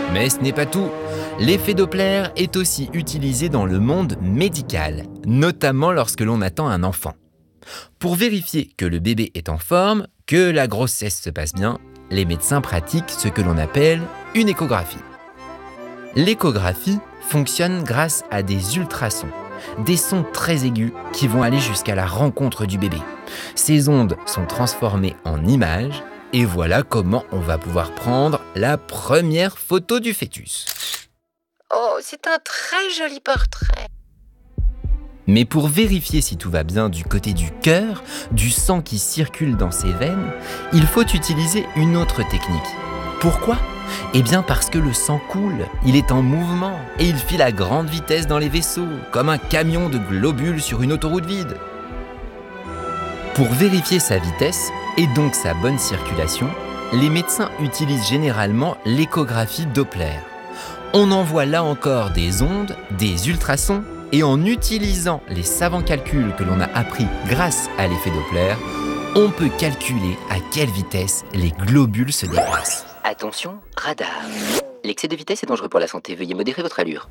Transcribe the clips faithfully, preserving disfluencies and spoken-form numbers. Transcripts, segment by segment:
Mais ce n'est pas tout. L'effet Doppler est aussi utilisé dans le monde médical, notamment lorsque l'on attend un enfant. Pour vérifier que le bébé est en forme, que la grossesse se passe bien, les médecins pratiquent ce que l'on appelle une échographie. L'échographie fonctionne grâce à des ultrasons, des sons très aigus qui vont aller jusqu'à la rencontre du bébé. Ces ondes sont transformées en images et voilà comment on va pouvoir prendre la première photo du fœtus. Oh, c'est un très joli portrait. Mais pour vérifier si tout va bien du côté du cœur, du sang qui circule dans ses veines, il faut utiliser une autre technique. Pourquoi ? Eh bien parce que le sang coule, il est en mouvement et il file à grande vitesse dans les vaisseaux, comme un camion de globules sur une autoroute vide. Pour vérifier sa vitesse et donc sa bonne circulation, les médecins utilisent généralement l'échographie Doppler. On envoie là encore des ondes, des ultrasons, et en utilisant les savants calculs que l'on a appris grâce à l'effet Doppler, on peut calculer à quelle vitesse les globules se déplacent. Attention, radar. L'excès de vitesse est dangereux pour la santé. Veuillez modérer votre allure.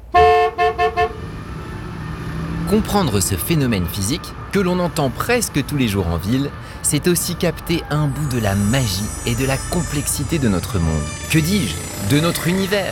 Comprendre ce phénomène physique, que l'on entend presque tous les jours en ville, c'est aussi capter un bout de la magie et de la complexité de notre monde. Que dis-je ? De notre univers.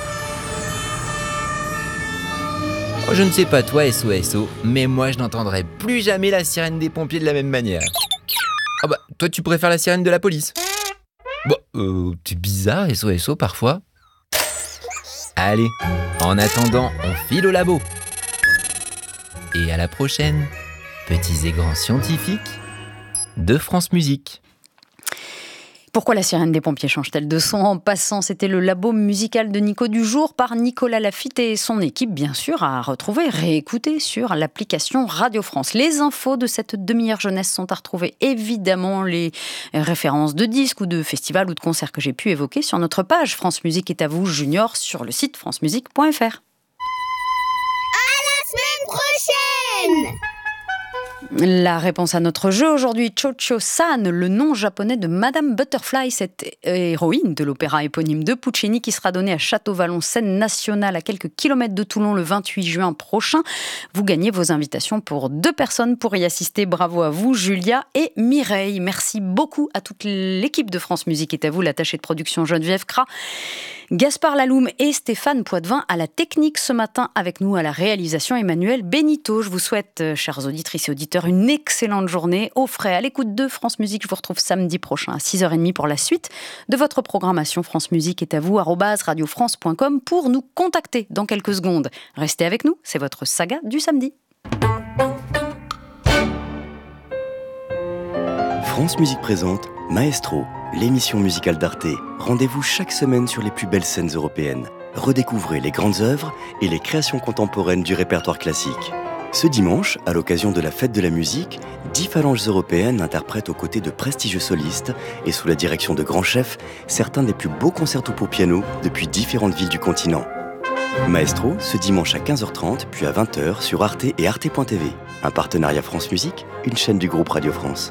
Je ne sais pas toi S O S O, mais moi je n'entendrai plus jamais la sirène des pompiers de la même manière. Ah bah, toi tu préfères la sirène de la police ? Bon, euh, c'est bizarre S O S O parfois. Allez, en attendant, on file au labo. Et à la prochaine, petits et grands scientifiques de France Musique. Pourquoi la sirène des pompiers change-t-elle de son en passant ? C'était le labo musical de Nico du jour par Nicolas Lafitte et son équipe, bien sûr, à retrouver, réécouter sur l'application Radio France. Les infos de cette demi-heure jeunesse sont à retrouver, évidemment, les références de disques ou de festivals ou de concerts que j'ai pu évoquer sur notre page France Musique est à vous Junior sur le site francemusique point f r. À la semaine prochaine! La réponse à notre jeu aujourd'hui, Cho-Cho-san, le nom japonais de Madame Butterfly, cette héroïne de l'opéra éponyme de Puccini qui sera donnée à Château-Vallon, scène nationale à quelques kilomètres de Toulon le vingt-huit juin prochain. Vous gagnez vos invitations pour deux personnes pour y assister. Bravo à vous, Julia et Mireille. Merci beaucoup à toute l'équipe de France Musique et à vous, l'attachée de production Geneviève Cras. Gaspard Laloum et Stéphane Poitvin à la technique ce matin, avec nous à la réalisation Emmanuel Benito. Je vous souhaite, chères auditrices et auditeurs, une excellente journée au frais à l'écoute de France Musique. Je vous retrouve samedi prochain à six heures trente pour la suite de votre programmation. France Musique est à vous, arobase radiofrance point com pour nous contacter dans quelques secondes. Restez avec nous, c'est votre saga du samedi. France Musique présente Maestro, l'émission musicale d'Arte. Rendez-vous chaque semaine sur les plus belles scènes européennes. Redécouvrez les grandes œuvres et les créations contemporaines du répertoire classique. Ce dimanche, à l'occasion de la fête de la musique, dix phalanges européennes interprètent aux côtés de prestigieux solistes et sous la direction de grands chefs, certains des plus beaux concertos pour piano depuis différentes villes du continent. Maestro, ce dimanche à quinze heures trente, puis à vingt heures sur Arte et Arte point t v. Un partenariat France Musique, une chaîne du groupe Radio France.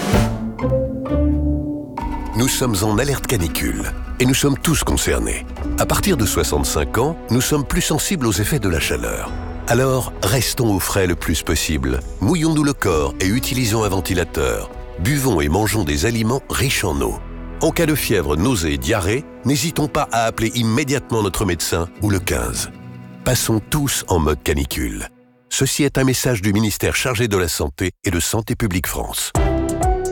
Nous sommes en alerte canicule et nous sommes tous concernés. À partir de soixante-cinq ans, nous sommes plus sensibles aux effets de la chaleur. Alors, restons au frais le plus possible. Mouillons-nous le corps et utilisons un ventilateur. Buvons et mangeons des aliments riches en eau. En cas de fièvre, nausée et diarrhée, n'hésitons pas à appeler immédiatement notre médecin ou le quinze. Passons tous en mode canicule. Ceci est un message du ministère chargé de la Santé et de Santé publique France.